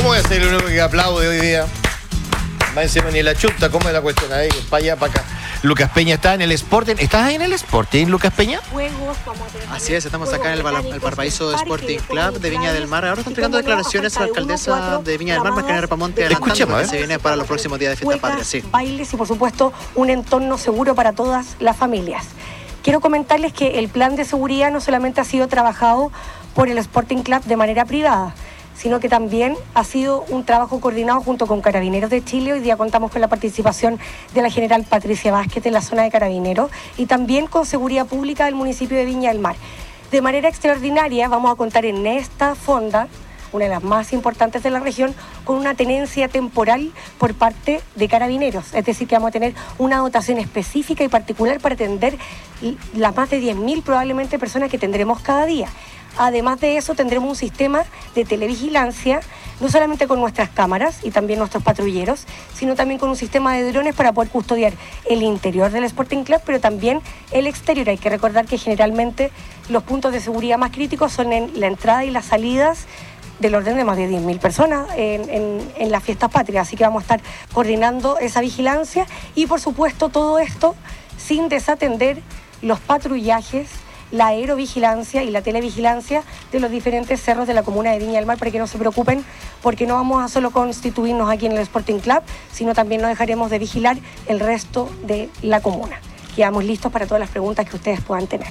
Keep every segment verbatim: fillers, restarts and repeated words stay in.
¿Cómo voy a ser el único que aplaude hoy día? Más encima ni la chuta, ¿cómo es la cuestión? Ahí, para allá, para acá. Lucas Peña está en el Sporting. ¿Estás ahí en el Sporting, Lucas Peña? Así es, estamos acá en el, el Valparaíso Sporting Club de Viña del Mar. Ahora están entregando declaraciones a la alcaldesa de Viña del Mar, Macarena Ripamonte, adelantando que se viene para los próximos días de fiesta patria. Sí. Bailes y, por supuesto, un entorno seguro para todas las familias. Quiero comentarles que el plan de seguridad no solamente ha sido trabajado por el Sporting Club de manera privada, sino que también ha sido un trabajo coordinado junto con Carabineros de Chile. Hoy día contamos con la participación de la general Patricia Vázquez en la zona de Carabineros y también con Seguridad Pública del municipio de Viña del Mar. De manera extraordinaria vamos a contar en esta fonda, una de las más importantes de la región, con una tenencia temporal por parte de Carabineros. Es decir, que vamos a tener una dotación específica y particular para atender las más de diez mil probablemente personas que tendremos cada día. Además de eso, tendremos un sistema de televigilancia, no solamente con nuestras cámaras y también nuestros patrulleros, sino también con un sistema de drones para poder custodiar el interior del Sporting Club, pero también el exterior. Hay que recordar que generalmente los puntos de seguridad más críticos son en la entrada y las salidas del orden de más de diez mil personas en, en, en las fiestas patrias. Así que vamos a estar coordinando esa vigilancia y, por supuesto, todo esto sin desatender los patrullajes, la aerovigilancia y la televigilancia de los diferentes cerros de la comuna de Viña del Mar, para que no se preocupen, porque no vamos a solo constituirnos aquí en el Sporting Club, sino también no dejaremos de vigilar el resto de la comuna. Quedamos listos para todas las preguntas que ustedes puedan tener.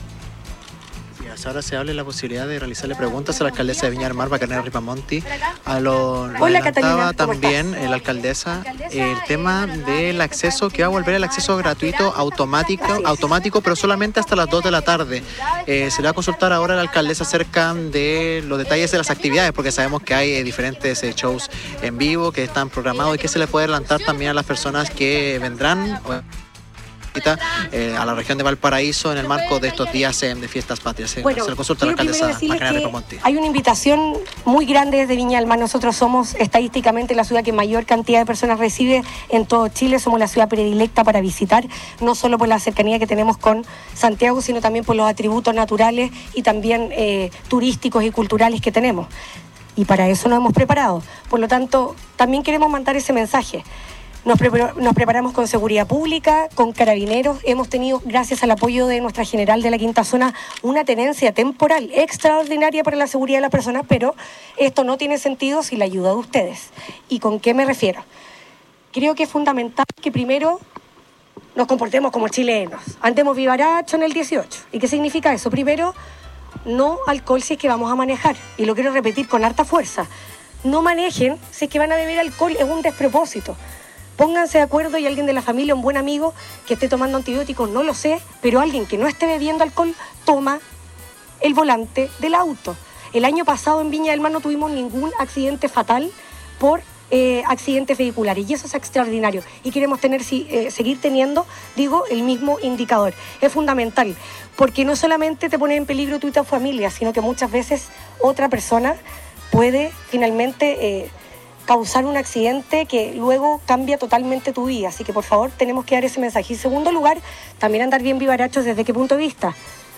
Ahora se habla de la posibilidad de realizarle preguntas a la alcaldesa de Viña del Mar, Macarena Ripamonte. A lo, lo Hola, Catalina, también la alcaldesa el tema del acceso, que va a volver el acceso gratuito automático, automático, pero solamente hasta las dos de la tarde. Eh, se le va a consultar ahora a la alcaldesa acerca de los detalles de las actividades, porque sabemos que hay eh, diferentes eh, shows en vivo que están programados y que se le puede adelantar también a las personas que vendrán Eh, a la región de Valparaíso en el marco de estos días eh, de fiestas patrias. Eh, bueno, se le consulta a la alcaldesa Macarena Ripamonte. Hay una invitación muy grande desde Viña del Mar. Nosotros somos estadísticamente la ciudad que mayor cantidad de personas recibe en todo Chile. Somos la ciudad predilecta para visitar, no solo por la cercanía que tenemos con Santiago, sino también por los atributos naturales y también eh, turísticos y culturales que tenemos. Y para eso nos hemos preparado. Por lo tanto, también queremos mandar ese mensaje. Nos, prepar- nos preparamos con Seguridad Pública, con Carabineros. Hemos tenido, gracias al apoyo de nuestra general de la Quinta Zona, una tenencia temporal extraordinaria para la seguridad de las personas, pero esto no tiene sentido sin la ayuda de ustedes. ¿Y con qué me refiero? Creo que es fundamental que primero nos comportemos como chilenos. Andemos vivaracho en el dieciocho. ¿Y qué significa eso? Primero, no alcohol si es que vamos a manejar. Y lo quiero repetir con harta fuerza. No manejen si es que van a beber alcohol, es un despropósito. Pónganse de acuerdo y alguien de la familia, un buen amigo que esté tomando antibióticos, no lo sé, pero alguien que no esté bebiendo alcohol toma el volante del auto. El año pasado en Viña del Mar no tuvimos ningún accidente fatal por eh, accidentes vehiculares y eso es extraordinario y queremos tener, eh, seguir teniendo, digo, el mismo indicador. Es fundamental porque no solamente te pone en peligro tú y tu familia, sino que muchas veces otra persona puede finalmente Eh, causar un accidente que luego cambia totalmente tu vida. Así que, por favor, tenemos que dar ese mensaje. Y, en segundo lugar, también andar bien vivarachos. ¿Desde qué punto de vista?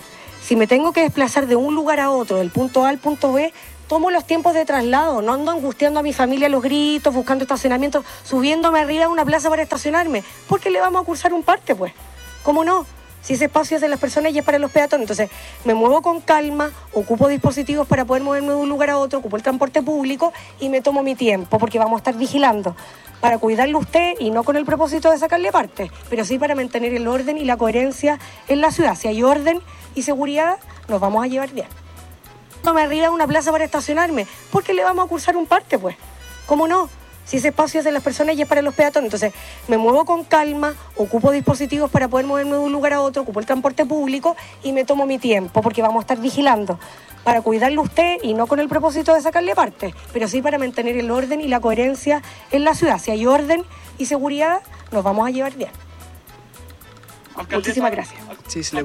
Si me tengo que desplazar de un lugar a otro, del punto A al punto B, tomo los tiempos de traslado. No ando angustiando a mi familia a los gritos, buscando estacionamientos, subiéndome arriba a una plaza para estacionarme. Porque le vamos a cursar un parte, pues. ¿Cómo no? Si ese espacio es de las personas y es para los peatones. Entonces, me muevo con calma, ocupo dispositivos para poder moverme de un lugar a otro, ocupo el transporte público y me tomo mi tiempo, porque vamos a estar vigilando para cuidarlo usted y no con el propósito de sacarle parte, pero sí para mantener el orden y la coherencia en la ciudad. Si hay orden y seguridad, nos vamos a llevar bien. No me arriba a una plaza para estacionarme, porque le vamos a cursar un parte, pues. ¿Cómo no? Si ese espacio es de las personas y es para los peatones. Entonces, me muevo con calma, ocupo dispositivos para poder moverme de un lugar a otro, ocupo el transporte público y me tomo mi tiempo, porque vamos a estar vigilando para cuidarlo usted y no con el propósito de sacarle parte, pero sí para mantener el orden y la coherencia en la ciudad. Si hay orden y seguridad, nos vamos a llevar bien. Muchísimas gracias. Sí,